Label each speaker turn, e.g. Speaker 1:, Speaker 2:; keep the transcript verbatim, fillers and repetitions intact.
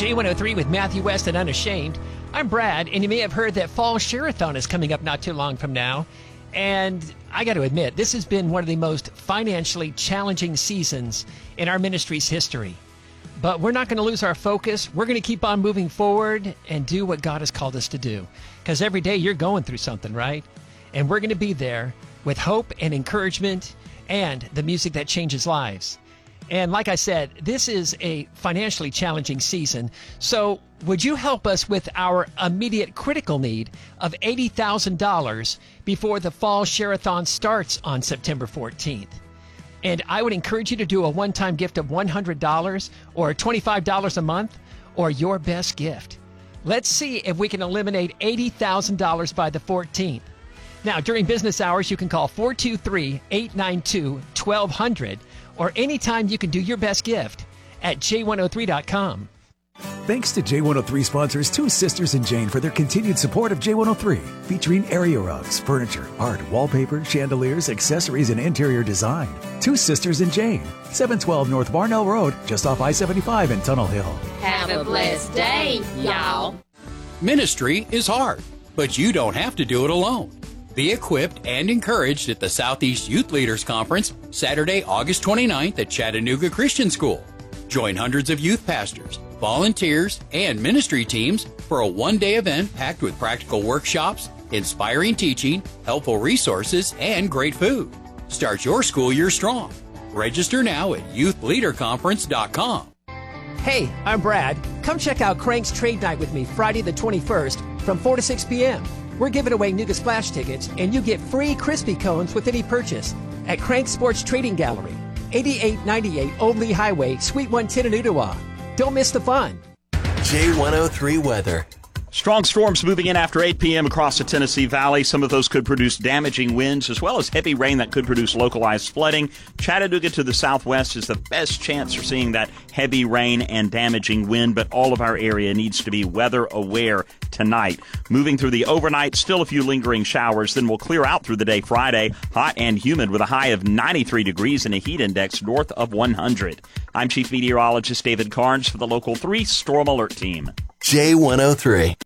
Speaker 1: J one oh three with Matthew West and Unashamed. I'm Brad, and you may have heard that Fall Share-a-thon is coming up not too long from now. And I got to admit, this has been one of the most financially challenging seasons in our ministry's history. But we're not going to lose our focus. We're going to keep on moving forward and do what God has called us to do. Because every day you're going through something, right? And we're going to be there with hope and encouragement and the music that changes lives. And like I said, this is a financially challenging season. So would you help us with our immediate critical need of eighty thousand dollars before the Fall Share-a-thon starts on September fourteenth? And I would encourage you to do a one-time gift of one hundred dollars or twenty-five dollars a month or your best gift. Let's see if we can eliminate eighty thousand dollars by the fourteenth. Now, during business hours, you can call four two three, eight nine two, one two zero zero or anytime you can do your best gift at J one oh three dot com.
Speaker 2: Thanks to J one oh three sponsors Two Sisters and Jane for their continued support of J one oh three, featuring area rugs, furniture, art, wallpaper, chandeliers, accessories, and interior design. Two Sisters and Jane, seven twelve North Barnell Road, just off I seventy-five in Tunnel Hill.
Speaker 3: Have a blessed day, y'all.
Speaker 4: Ministry is hard, but you don't have to do it alone. Be equipped and encouraged at the Southeast Youth Leaders Conference, Saturday, August twenty-ninth at Chattanooga Christian School. Join hundreds of youth pastors, volunteers, and ministry teams for a one-day event packed with practical workshops, inspiring teaching, helpful resources, and great food. Start your school year strong. Register now at youth leader conference dot com.
Speaker 1: Hey, I'm Brad. Come check out Crank's Trade Night with me Friday the twenty-first from four to six p.m. We're giving away Nuga Splash tickets, and you get free crispy cones with any purchase at Crank Sports Trading Gallery, eighty-eight ninety-eight Old Lee Highway, Suite one ten in Ottawa. Don't miss the fun.
Speaker 5: J one oh three weather.
Speaker 6: Strong storms moving in after eight p.m. across the Tennessee Valley. Some of those could produce damaging winds as well as heavy rain that could produce localized flooding. Chattanooga to the southwest is the best chance for seeing that heavy rain and damaging wind, but all of our area needs to be weather aware tonight. Moving through the overnight, still a few lingering showers, then we'll clear out through the day Friday, hot and humid with a high of ninety-three degrees and a heat index north of one hundred. I'm Chief Meteorologist David Carnes for the Local three Storm Alert Team.
Speaker 5: J one oh three.